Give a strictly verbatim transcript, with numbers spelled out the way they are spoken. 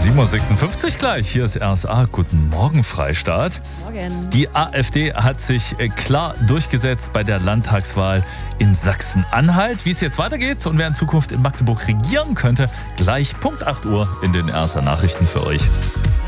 sieben Uhr sechsundfünfzig gleich. Hier ist R S A. Guten Morgen, Freistaat. Morgen. Die AfD hat sich klar durchgesetzt bei der Landtagswahl in Sachsen-Anhalt. Wie es jetzt weitergeht und wer in Zukunft in Magdeburg regieren könnte, gleich Punkt acht Uhr in den R S A Nachrichten für euch.